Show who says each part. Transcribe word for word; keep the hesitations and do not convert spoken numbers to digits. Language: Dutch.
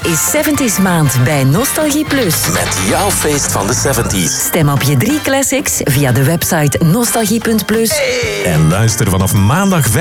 Speaker 1: is zeventies maand bij Nostalgie Plus.
Speaker 2: Met jouw feest van de zeventies.
Speaker 1: Stem op je drie classics via de website nostalgie punt plus.
Speaker 2: En luister vanaf maandag